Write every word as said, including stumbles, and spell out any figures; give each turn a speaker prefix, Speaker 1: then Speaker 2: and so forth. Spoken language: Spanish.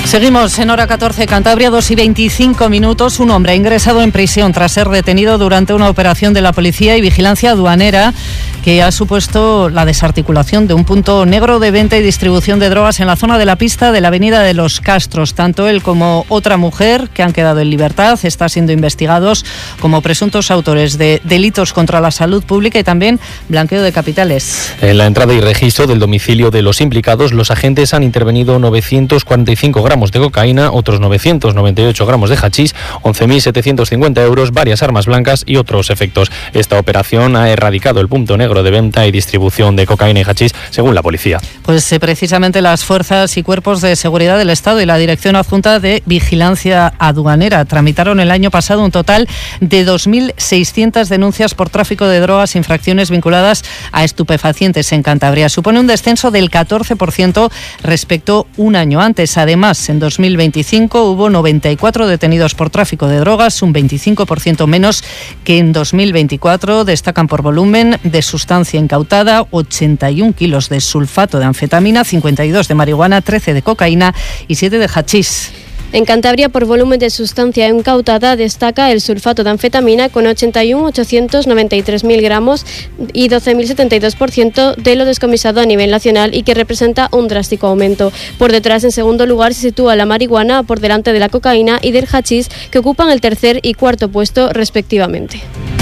Speaker 1: Seguimos en hora catorce, Cantabria, dos y veinticinco minutos. Un hombre ha ingresado en prisión tras ser detenido durante una operación de la policía y vigilancia aduanera que ha supuesto la desarticulación de un punto negro de venta y distribución de drogas en la zona de la pista de la avenida de los Castros. Tanto él como otra mujer, que han quedado en libertad, están siendo investigados como presuntos autores de delitos contra la salud pública y también blanqueo de capitales.
Speaker 2: En la entrada y registro del domicilio de los implicados, los agentes han intervenido novecientos cuarenta y cinco gramos de cocaína, otros novecientos noventa y ocho gramos de hachís, once mil setecientos cincuenta euros, varias armas blancas y otros efectos. Esta operación ha erradicado el punto negro de venta y distribución de cocaína y hachís, según la policía.
Speaker 1: Pues eh, precisamente las fuerzas y cuerpos de seguridad del Estado y la Dirección Adjunta de Vigilancia Aduanera tramitaron el año pasado un total de dos mil seiscientas denuncias por tráfico de drogas e infracciones vinculadas a estupefacientes en Cantabria. Supone un descenso del catorce por ciento respecto un año antes. Además, en dos mil veinticinco hubo noventa y cuatro detenidos por tráfico de drogas, un veinticinco por ciento menos que en dos mil veinticuatro. Destacan por volumen de sustancia incautada, ochenta y un kilos de sulfato de anfetamina, cincuenta y dos de marihuana, trece de cocaína y siete de hachís.
Speaker 3: En Cantabria, por volumen de sustancia incautada, destaca el sulfato de anfetamina con ochenta y un mil ochocientos noventa y tres mil gramos y doce mil setenta y dos por ciento de lo descomisado a nivel nacional y que representa un drástico aumento. Por detrás, en segundo lugar, se sitúa la marihuana por delante de la cocaína y del hachís, que ocupan el tercer y cuarto puesto respectivamente.